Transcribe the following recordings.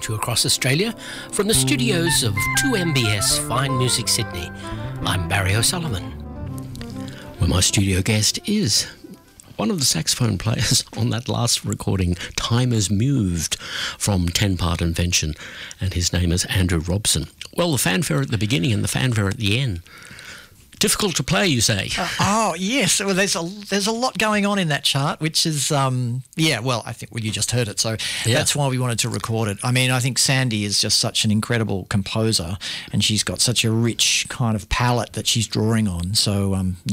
to you across Australia from the studios of 2MBS Fine Music Sydney. I'm Barry O'Sullivan. Well, my studio guest is one of the saxophone players on that last recording, Time Has Moved, from 10 Part Invention, and his name is Andrew Robson. Well, the fanfare at the beginning and the fanfare at the end. Difficult to play, you say? Yes. Well, there's a lot going on in that chart, which is, I think you just heard it, so that's why we wanted to record it. I mean, I think Sandy is just such an incredible composer, and she's got such a rich kind of palette that she's drawing on. So,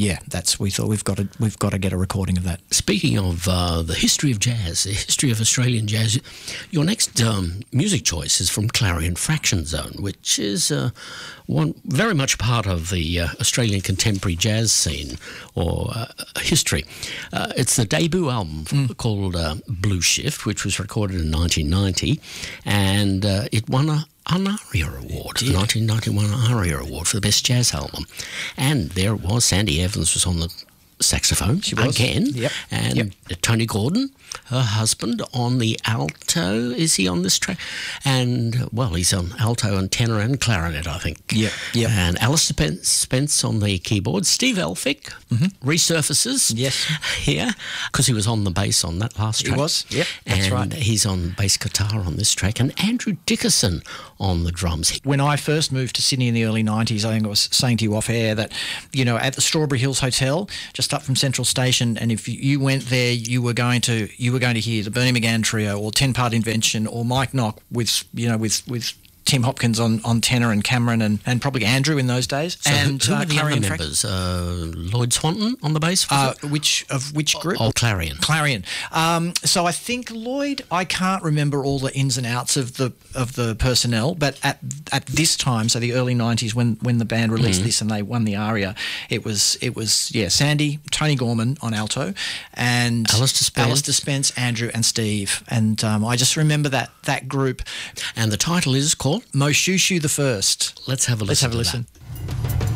we thought we've got to get a recording of that. Speaking of the history of jazz, the history of Australian jazz, your next music choice is from Clarion Fraction Zone, which is one very much part of the Australian contemporary jazz scene or history. It's the debut album called Blue Shift, which was recorded in 1990, and it won an ARIA Award, the 1991 ARIA Award for the Best Jazz Album. And there it was, Sandy Evans was on the saxophone again, and Tony Gordon, her husband, on the alto. Is he on this track? And, well, he's on alto and tenor and clarinet, I think. And Alistair Spence on the keyboard. Steve Elphick resurfaces. Here, because he was on the bass on that last track. He was, that's right. And he's on bass guitar on this track. And Andrew Dickerson on the drums. When I first moved to Sydney in the early 90s, I think I was saying to you off air that, at the Strawberry Hills Hotel, just up from Central Station, and if you went there, you were going to hear the Bernie McGann Trio or 10 Part Invention or Mike Knock with Tim Hopkins on tenor and Cameron and probably Andrew in those days. So and who are the other members? Lloyd Swanton on the bass? Which group? Oh, Clarion. Clarion. So I think Lloyd. I can't remember all the ins and outs of the personnel, but at this time, so the early 90s, when the band released this and they won the ARIA, it was Sandy, Tony Gorman on alto, and Alistair Spence, Andrew and Steve, and I just remember that group. And the title is called Moshushu the First. Let's have a listen.